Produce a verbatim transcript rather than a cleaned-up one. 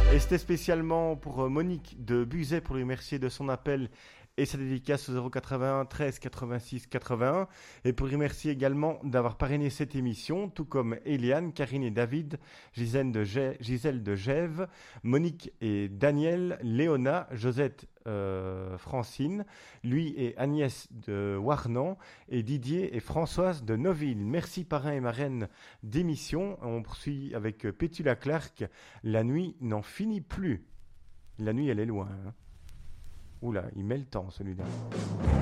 Et c'était spécialement pour euh, Monique de Buzet pour lui remercier de son appel et sa dédicace au zéro quatre-vingt-un treize quatre-vingt-six quatre-vingt-un et pour lui remercier également d'avoir parrainé cette émission, tout comme Eliane, Karine et David, Gisèle de, Gè- Gisèle de Gève, Monique et Daniel, Léona, Josette, euh, Francine, lui et Agnès de Warnan et Didier et Françoise de Noville. Merci parrain et marraine d'émission. On poursuit avec euh, Pétula Clark. La nuit n'en finit plus. La nuit, elle est loin. Hein. Oula, il met le temps celui-là.